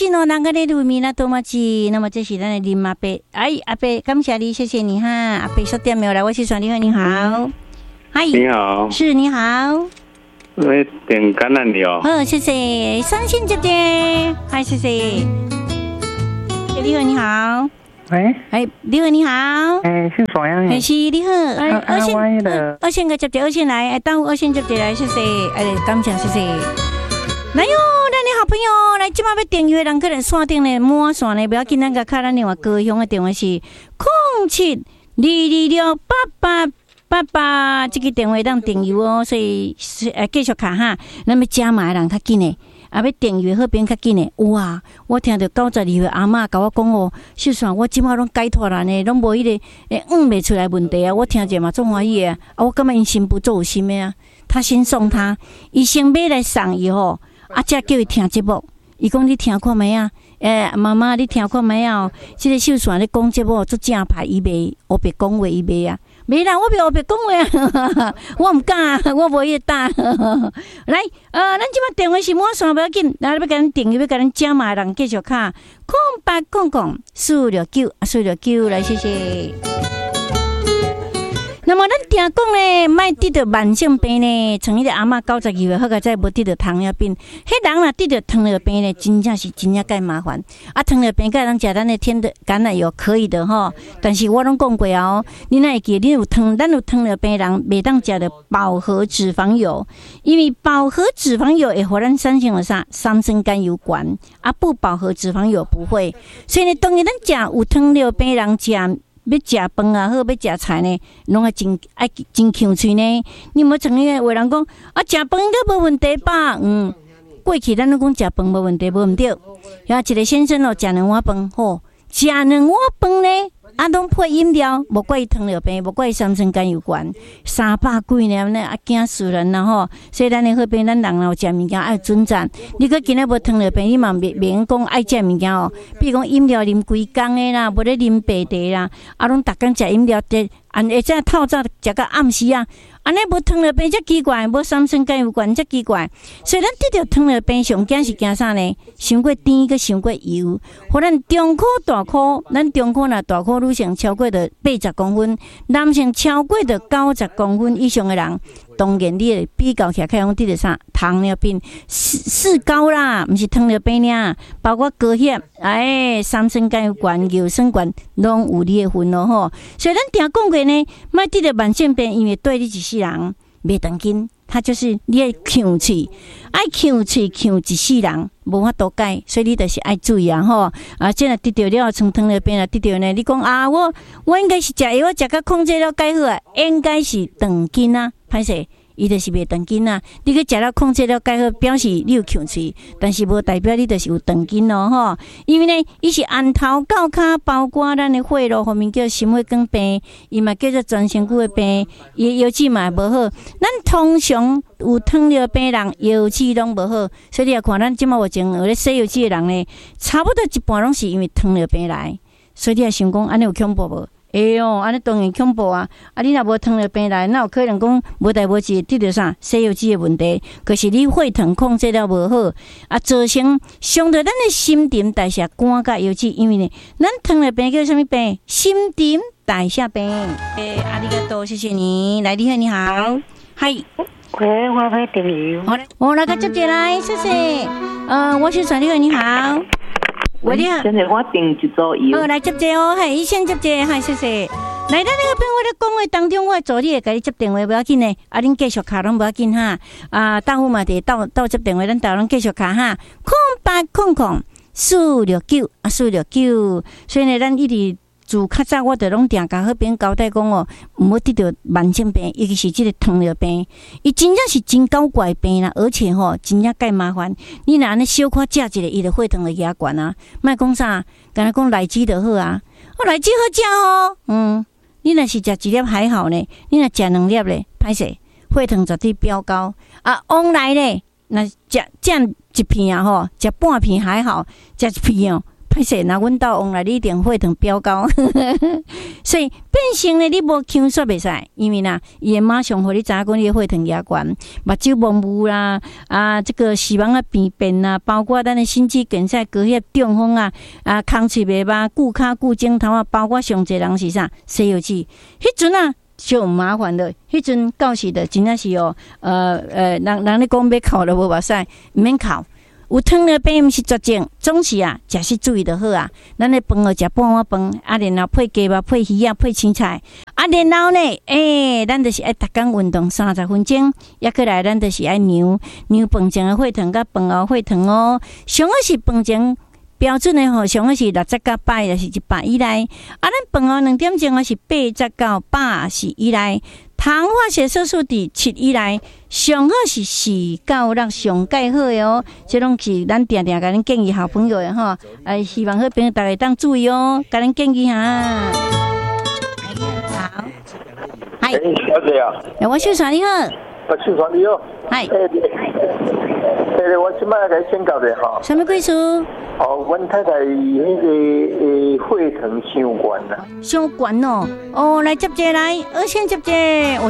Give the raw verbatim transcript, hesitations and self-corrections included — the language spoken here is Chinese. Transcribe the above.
西诺那个的路米那多么吉，那么这是咱的林阿伯，哎，阿伯，感谢你，谢谢你哈，阿伯说点没有来，我是双你好，你好，嗨， 你好， 是你好， 我点橄榄油， 好，谢谢，三星姐姐，嗨，谢谢，你好，你好。 喂， 哎，你好，你好， 哎，姓爽呀？ 哎，是你好，哎，二线，二线个接接二线来，哎，等二线接接来，谢谢，哎，感谢，谢谢。来哟，咱的好朋友，来，今晚要订阅人可能线顶呢，满线呢，不要紧，咱个卡咱电话高雄的电话是零七二二六八八八八，这个电话当订阅哦，所以呃继续卡哈，那么加码人较紧的。啊！要订阅好变较紧诶，有啊！我听到九十二岁阿嬷甲我讲哦，秀爽，我即马拢解脱了呢，拢无迄个诶，嗯，袂出来问题啊！我听者嘛，总欢喜诶啊！我感觉因心不做有心诶啊，他先送他，伊先买来送伊吼，啊，才叫伊听节目。伊讲你听看觅啊？诶，妈妈你听看觅啊？即个秀爽咧讲节目足正派，伊袂黑白讲话，伊袂啊。没啦，我不要别讲话，我唔敢，我无迄打。来，呃，咱即摆电话是满线，不要紧，咱要甲咱订，要甲咱加码，人继续卡，空八空空四六九四六九，来谢谢。那么咱听讲咧，莫得到慢性病咧，像迄个阿嬷九十二岁，好个再无得到糖尿病。迄人若得到糖尿病咧，真正是真正介麻烦。啊，糖尿病甲人食咱的天的橄榄油可以的吼，但是我拢讲过哦，你若会记，你有糖，咱有糖尿病人袂当食的饱和脂肪油，因为饱和脂肪油会互咱产生了啥三酸甘油酐，啊不饱和脂肪油不会。所以呢，当然咱食有糖尿病人食。要食饭啊，好要食菜呢，拢爱真爱真强喙呢。你莫像迄个有人讲啊，食饭都无问题吧？嗯，过去咱拢讲食饭无问题，无毋对。遐一个先生哦，食两碗饭，吼，食两碗饭呢，啊，拢配饮料，无怪伊糖尿病，无怪伊三酸甘油酐，三百几年呢，啊，惊死人啦吼！所以咱的好病，咱人若食物件爱准赞。你个今日无糖尿病，你嘛袂袂用讲爱食物件哦。比如讲饮料啉规工的啦，无咧啉白茶啦，啊，拢逐工食饮料的，按会真透早食到暗时啊。安尼无糖尿病才奇怪，无三酸甘油酐才奇怪。所以咱得到糖尿病上惊是惊啥呢？伤过甜，佮伤过油。互咱中考大考，咱中考若大考女性超过着八十公分，男性超过着九十公分以上的人，当然你会比较起来，看得到啥？糖尿病四四高啦，毋是糖尿病尔，包括高血，哎，三酸甘油酐、油酸酐，拢有你的份咯吼。所以咱定讲过呢，莫得到慢性病，因为对你一世人袂当紧，他就是你爱呛喙，爱呛喙呛一世人，无法度改，所以你就是爱注意啊吼。啊，即若得到了像糖尿病啊，得到呢，你讲啊，我我应该是食药，我食甲控制了改好啊，应该是长筋啊，歹势。伊就是袂长筋啊！你去食了控制了改好，表示你有强喙，但是无代表你就是有长筋咯吼。因为呢，伊是按头到骹，包括咱的血路方面叫心血管病，伊嘛叫做全身躯的病，伊腰子嘛无好。咱通常有糖尿病人腰子拢无好，所以你也看咱即马有前有咧洗腰子的人呢，差不多一半拢是因为糖尿病来。所以你也想讲，安尼有恐怖无？哎哟，安尼当然恐怖啊！啊，你若无糖尿病来，那有可能讲无代无志得到啥洗腰子的问题？可是你血糖控制了无好，啊，造成伤到咱的新陈代谢肝甲腰子，因为呢，咱糖尿病叫什么病？新陈代谢病。诶、欸，阿里个多，谢谢你，来，你好，你好，嗨。 喂，我要订油。 好，我来个接接来，谢谢。呃，我是传你好，你好。喂，你好。 现在我订一组油。 哦，来接接哦，系，伊先接接，系，谢谢。来，咱那个边我咧讲话当中，我助理会甲你接电话，不要紧呢。啊，恁继续卡拢不要紧哈。啊，到府嘛得到到接电话，咱到拢继续卡哈。空八空空四六九啊，四六九。所以呢，咱一直自较早我着拢定甲迄边交代讲哦，毋好得到慢性病，尤其是即个糖尿病，伊真正是真搞怪病啦，而且吼、哦、真正介麻烦。你若安尼小可食一个，伊就血糖就压悬啊。莫讲啥，干那讲奶鸡就好啊，哦奶鸡好食哦，嗯。你若是食一粒还好呢，你若食两粒咧，歹势，血糖绝对飙高啊！往来咧，若食占一片啊吼，食半片还好，食一片哦， 歹势，若阮兜往来你一定血糖飙高，所以变性咧，你无腔煞袂使，因为呐，伊会马上互你知影讲你血糖也悬，目睭模糊啦，啊，这个死亡啊病变啊，包括咱的心肌梗塞、高血中风啊，啊，空喙袂捌、顾骹顾镜头啊，包括上侪人是啥，西药剂，迄阵啊。就麻烦了，迄阵到时的真正是哦，呃呃，人人咧讲要哭了无目屎，毋免哭。有糖尿病毋是绝症，总是啊，食食注意就好啊。咱咧饭哦食半碗饭，啊，然后配鸡肉、配鱼啊、配青菜，啊，然后呢，诶、欸，咱就是爱逐工运动三十分钟，抑过来咱就是爱量量饭前的血糖甲饭后血糖哦，上好是饭前。标准的吼，上个是六十到百，就是一百以内。啊，咱饭后两点钟啊是八十到百是以内。糖化血色素伫七以内，上好是四到六上介好的哦。这拢是咱定定甲恁建议好朋友的吼，哎，希望好朋友大家当注意哦，甲恁建议哈。好，嗨， 小姐啊， 哎，我秀传你好， 我秀传你好， 嗨， 诶，诶，我即摆来先教者哈， 什么贵数？ 哦，阮太太迄个诶血糖伤悬啦， 伤悬哦，哦，来接者来，二线接者。